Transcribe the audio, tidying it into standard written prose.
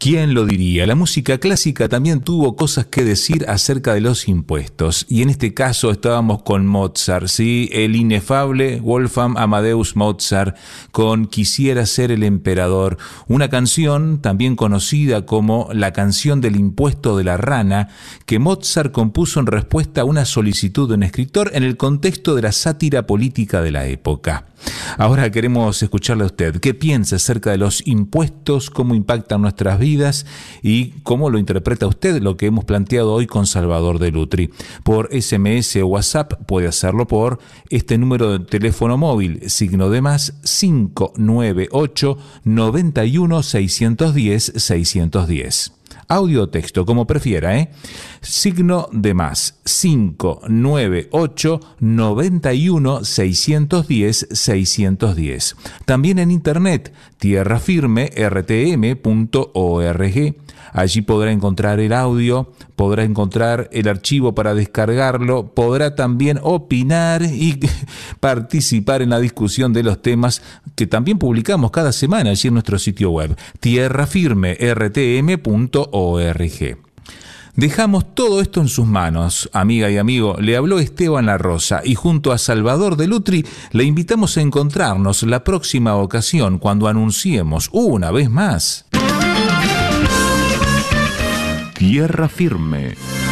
¿Quién lo diría? La música clásica también tuvo cosas que decir acerca de los impuestos. Y en este caso estábamos con Mozart, ¿sí? El inefable Wolfgang Amadeus Mozart con Quisiera ser el emperador. Una canción también conocida como la canción del impuesto de la rana, que Mozart compuso en respuesta a una solicitud de un escritor en el contexto de la sátira política de la época. Ahora queremos escucharle a usted. ¿Qué piensa acerca de los impuestos? ¿Cómo impactan nuestras vidas? ¿Y cómo lo interpreta usted lo que hemos planteado hoy con Salvador de Lutri? Por SMS o WhatsApp puede hacerlo por este número de teléfono móvil, signo de más 598 91 610 610. Audio o texto, como prefiera, signo de más 598 91 610 610. También en internet, tierrafirme.rtm.org. Allí podrá encontrar el audio, podrá encontrar el archivo para descargarlo, podrá también opinar y participar en la discusión de los temas que también publicamos cada semana allí en nuestro sitio web, tierrafirme.rtm.org. Dejamos todo esto en sus manos, amiga y amigo. Le habló Esteban La Rosa y junto a Salvador de Lutri le invitamos a encontrarnos la próxima ocasión cuando anunciemos una vez más Tierra Firme.